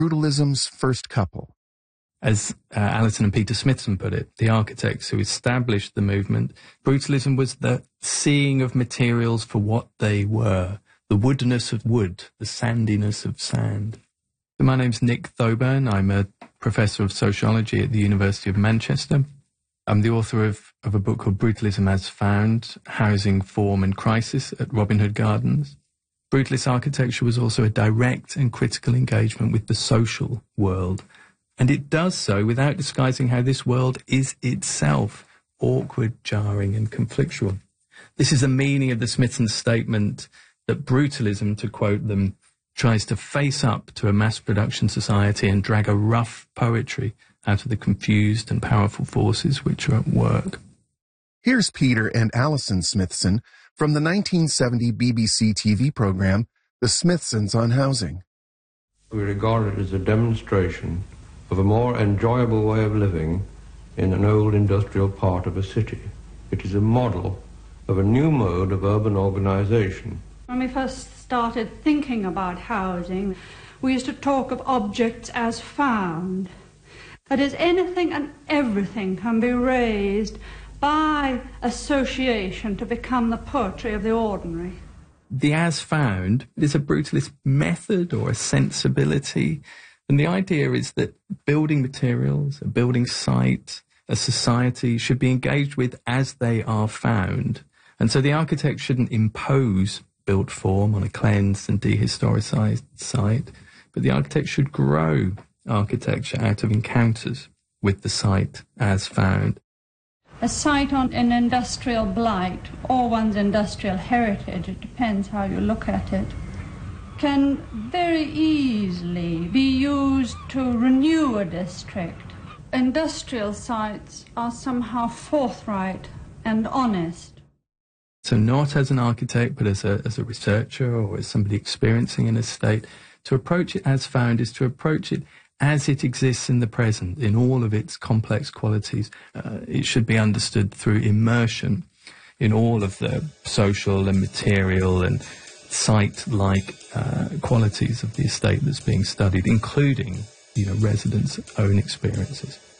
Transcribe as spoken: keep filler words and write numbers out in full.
Brutalism's first couple. As uh, Alison and Peter Smithson put it, the architects who established the movement, brutalism was the seeing of materials for what they were, the woodness of wood, the sandiness of sand. So my name's Nick Thoburn. I'm a professor of sociology at the University of Manchester. I'm the author of, of a book called Brutalism as Found, Housing, Form and Crisis at Robin Hood Gardens. Brutalist architecture was also a direct and critical engagement with the social world. And it does so without disguising how this world is itself awkward, jarring and conflictual. This is the meaning of the Smithsons statement that brutalism, to quote them, tries to face up to a mass production society and drag a rough poetry out of the confused and powerful forces which are at work. Here's Peter and Alison Smithson from the nineteen seventy B B C T V program, The Smithsons on Housing. We regard it as a demonstration of a more enjoyable way of living in an old industrial part of a city. It is a model of a new mode of urban organization. When we first started thinking about housing, we used to talk of objects as found. That is, anything and everything can be raised by association to become the poetry of the ordinary. The as found is a brutalist method or a sensibility. And the idea is that building materials, a building site, a society should be engaged with as they are found. And so the architect shouldn't impose built form on a cleansed and dehistoricized site, but the architect should grow architecture out of encounters with the site as found. A site on an industrial blight or one's industrial heritage, it depends how you look at it, can very easily be used to renew a district. Industrial sites are somehow forthright and honest. So not as an architect, but as a, as a researcher or as somebody experiencing an estate, to approach it as found is to approach it as it exists in the present, in all of its complex qualities. Uh, it should be understood through immersion in all of the social and material and site-like uh, qualities of the estate that's being studied, including, you know, residents' own experiences.